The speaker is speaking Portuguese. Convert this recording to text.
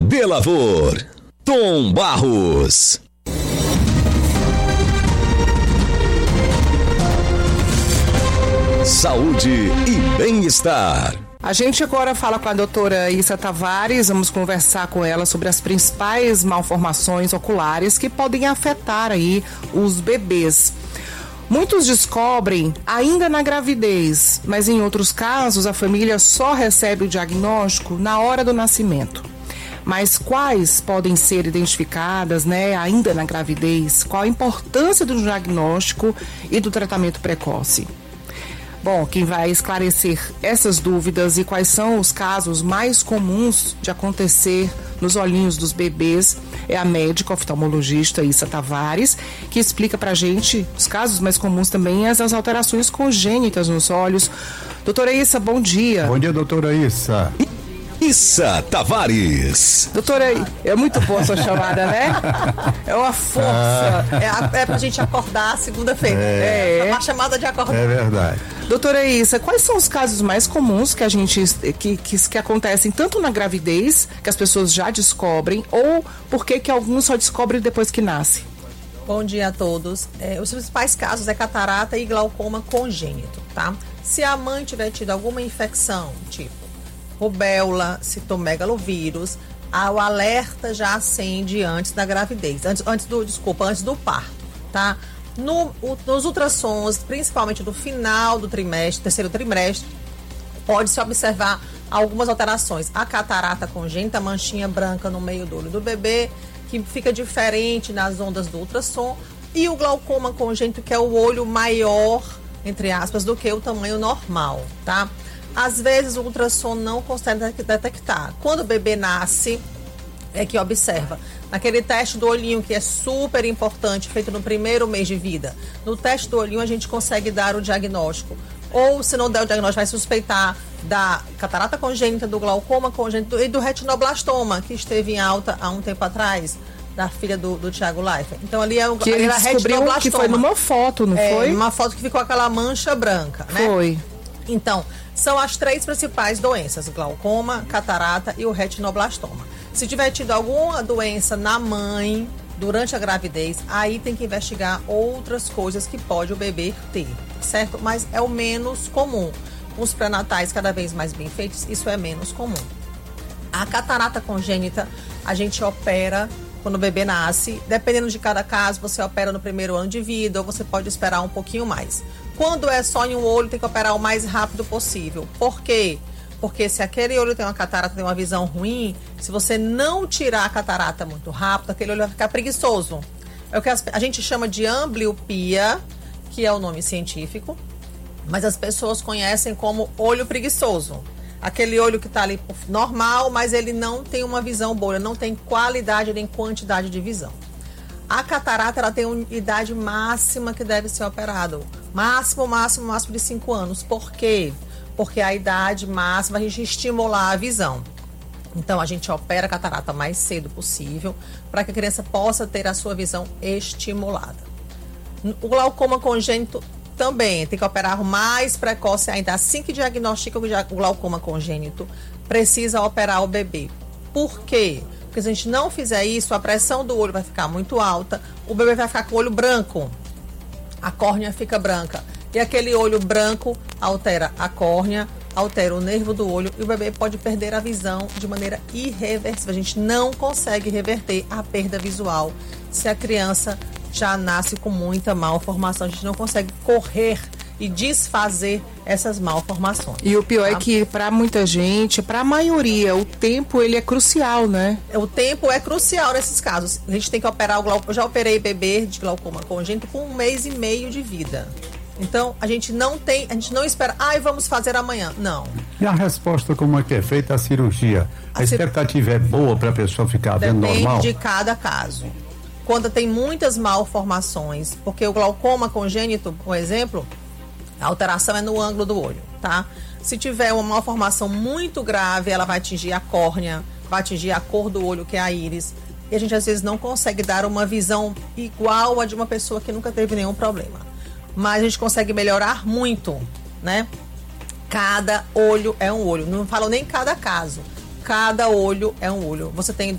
de Lavor, Tom Barros. Saúde e bem-estar. A gente agora fala com a doutora Issa Tavares, vamos conversar com ela sobre as principais malformações oculares que podem afetar aí os bebês. Muitos descobrem ainda na gravidez, mas em outros casos a família só recebe o diagnóstico na hora do nascimento. Mas quais podem ser identificadas, ainda na gravidez? Qual a importância do diagnóstico e do tratamento precoce? Bom, quem vai esclarecer essas dúvidas e quais são os casos mais comuns de acontecer nos olhinhos dos bebês é a médica oftalmologista Issa Tavares, que explica pra gente os casos mais comuns também, as alterações congênitas nos olhos. Doutora Issa, bom dia. Bom dia, doutora Issa. Issa Tavares. Doutora, é muito boa a sua chamada, né? É uma força. É pra gente acordar segunda-feira. É uma chamada de acordar. É verdade. Doutora Issa, quais são os casos mais comuns que a gente que acontecem tanto na gravidez, que as pessoas já descobrem, ou por que alguns só descobrem depois que nasce? Bom dia a todos. Os principais casos é catarata e glaucoma congênito, tá? Se a mãe tiver tido alguma infecção, tipo rubéola, citomegalovírus, o alerta já acende antes da gravidez, antes do parto, tá? Nos ultrassons, principalmente do final do trimestre, terceiro trimestre, pode-se observar algumas alterações. A catarata congênita, a manchinha branca no meio do olho do bebê, que fica diferente nas ondas do ultrassom, e o glaucoma congênito, que é o olho maior, entre aspas, do que o tamanho normal, tá? Às vezes o ultrassom não consegue detectar. Quando o bebê nasce, é que observa. Naquele teste do olhinho, que é super importante, feito no primeiro mês de vida. No teste do olhinho a gente consegue dar o diagnóstico. Ou se não der o diagnóstico, vai suspeitar da catarata congênita, do glaucoma congênito e do retinoblastoma, que esteve em alta há um tempo atrás, da filha do Thiago Leifert. Então ali que ele descobriu que foi numa foto, não foi? Uma foto que ficou aquela mancha branca, né? Foi. Então, são as três principais doenças: glaucoma, catarata e o retinoblastoma. Se tiver tido alguma doença na mãe durante a gravidez, aí tem que investigar outras coisas que pode o bebê ter, certo? Mas é o menos comum. Os pré-natais cada vez mais bem feitos, isso é menos comum. A catarata congênita, a gente opera quando o bebê nasce. Dependendo de cada caso, você opera no primeiro ano de vida ou você pode esperar um pouquinho mais. Quando é só em um olho, tem que operar o mais rápido possível. Por quê? Porque se aquele olho tem uma catarata, tem uma visão ruim, se você não tirar a catarata muito rápido, aquele olho vai ficar preguiçoso. É o que a gente chama de ambliopia, que é o nome científico, mas as pessoas conhecem como olho preguiçoso. Aquele olho que está ali normal, mas ele não tem uma visão boa, não tem qualidade nem quantidade de visão. A catarata, ela tem uma idade máxima que deve ser operado. Máximo de 5 anos. Por quê? Porque a idade máxima a gente estimular a visão. Então a gente opera a catarata mais cedo possível para que a criança possa ter a sua visão estimulada. O glaucoma congênito também tem que operar o mais precoce ainda. Assim que diagnostica o glaucoma congênito, precisa operar o bebê. Por quê? Porque se a gente não fizer isso, a pressão do olho vai ficar muito alta, o bebê vai ficar com o olho branco, a córnea fica branca. E aquele olho branco altera a córnea, altera o nervo do olho e o bebê pode perder a visão de maneira irreversível. A gente não consegue reverter a perda visual se a criança já nasce com muita malformação. A gente não consegue correr e desfazer essas malformações. E o pior é que para muita gente, para a maioria, o tempo ele é crucial, né? O tempo é crucial nesses casos. A gente tem que operar o glaucoma. Eu já operei bebê de glaucoma congênito com 1 mês e meio de vida. Então, a gente não espera, vamos fazer amanhã. Não. E a resposta, como é que é feita a cirurgia? A expectativa é boa para a pessoa ficar vendo normal? Depende de cada caso. Quando tem muitas malformações, porque o glaucoma congênito, por exemplo, a alteração é no ângulo do olho, tá? Se tiver uma malformação muito grave, ela vai atingir a córnea, vai atingir a cor do olho, que é a íris. E a gente, às vezes, não consegue dar uma visão igual a de uma pessoa que nunca teve nenhum problema. Mas a gente consegue melhorar muito, né? Cada olho é um olho. Não falo nem cada caso. Cada olho é um olho. Você tem